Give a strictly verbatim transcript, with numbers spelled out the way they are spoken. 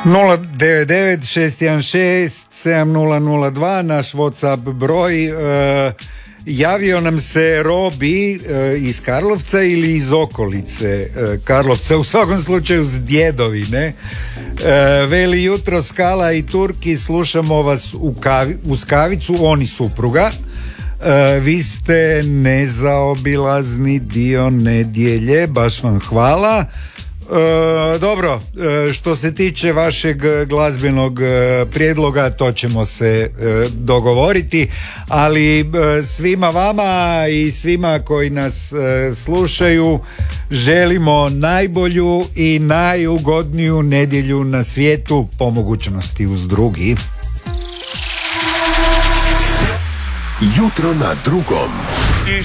nula devet devet šest jedan šest sedam nula nula dva, naš WhatsApp broj. E, javio nam se Robi e, iz Karlovca ili iz okolice e, Karlovca, u svakom slučaju s Djedovine. E, veli: jutro Skala i Turki, slušamo vas u kavi, uz kavicu, on i supruga. E, vi ste nezaobilazni dio nedjelje, baš vam hvala. E, dobro, e, što se tiče vašeg glazbenog e, prijedloga, to ćemo se e, dogovoriti, ali e, svima vama i svima koji nas e, slušaju želimo najbolju i najugodniju nedjelju na svijetu, po mogućnosti uz drugi. Jutro na drugom.